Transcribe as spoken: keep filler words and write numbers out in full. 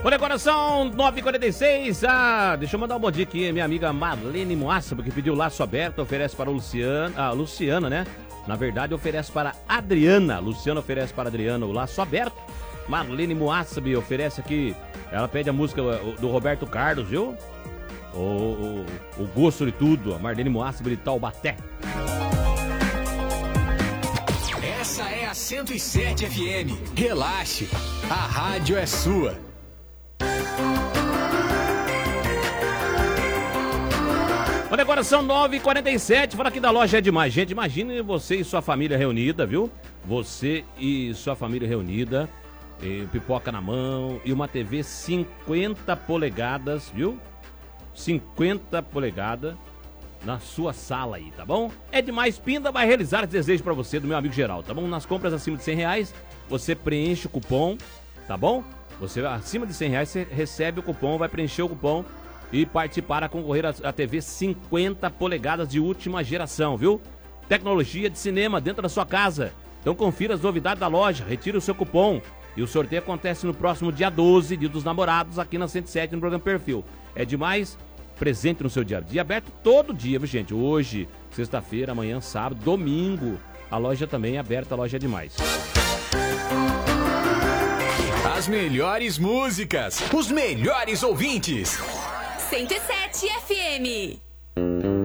Olha, agora são nove e quarenta e seis. Ah, deixa eu mandar um bom dia aqui. Minha amiga Marlene Moassab, que pediu laço aberto, oferece para o Luciano. Ah, Luciana, né? Na verdade, oferece para a Adriana. Luciana oferece para a Adriana o laço aberto. Marlene Moassab oferece aqui. Ela pede a música do Roberto Carlos, viu? O, o, o gosto de tudo. A Marlene Moassab de Taubaté. Essa é a cento e sete F M. Relaxe, a rádio é sua. Olha, agora são nove e quarenta e sete. Fala aqui da loja é demais. Gente, imagine você e sua família reunida, viu? Você e sua família reunida, e pipoca na mão e uma T V cinquenta polegadas, viu? cinquenta polegadas na sua sala aí, tá bom? É demais, Pinda vai realizar esse desejo pra você, do meu amigo Geraldo, tá bom? Nas compras acima de cem reais, você preenche o cupom, tá bom? Você, acima de cem reais, você recebe o cupom, vai preencher o cupom e participar a concorrer a T V cinquenta polegadas de última geração, viu? Tecnologia de cinema dentro da sua casa. Então confira as novidades da loja, retire o seu cupom. E o sorteio acontece no próximo dia doze, dia dos namorados, aqui na cento e sete, no programa Perfil. É demais, presente no seu dia a dia, aberto todo dia, viu, gente? Hoje, sexta-feira, amanhã, sábado, domingo. A loja também é aberta, a loja é demais. As melhores músicas, os melhores ouvintes. cento e sete F M.